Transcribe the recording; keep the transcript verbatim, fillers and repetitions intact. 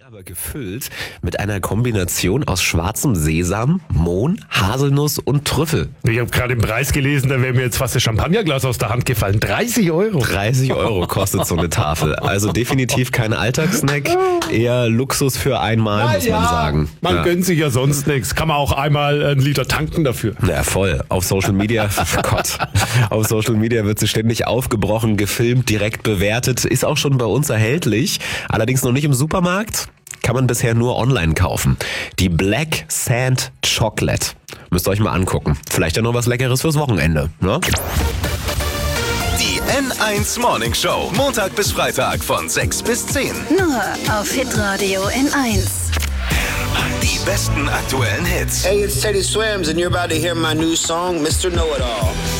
Aber gefüllt mit einer Kombination aus schwarzem Sesam, Mohn, Haselnuss und Trüffel. Ich habe gerade den Preis gelesen, da wäre mir jetzt fast das Champagnerglas aus der Hand gefallen. dreißig Euro. dreißig Euro kostet so eine Tafel. Also definitiv kein Alltagssnack, eher Luxus für einmal, Na muss man ja, sagen. Man Ja. gönnt sich ja sonst nichts. Kann man auch einmal einen Liter tanken dafür. Ja, voll. Auf Social Media, oh Gott, auf Social Media wird sie ständig aufgebrochen, gefilmt, direkt bewertet. Ist auch schon bei uns erhältlich. Allerdings noch nicht im Supermarkt. Kann man bisher nur online kaufen. Die Black Sand Chocolate. Müsst ihr euch mal angucken. Vielleicht ja noch was Leckeres fürs Wochenende, ne? Die N eins Morning Show. Montag bis Freitag von sechs bis zehn. Nur auf Hitradio N eins. Die besten aktuellen Hits. Hey, it's Teddy Swims, and you're about to hear my new song, Mister Know-It-All.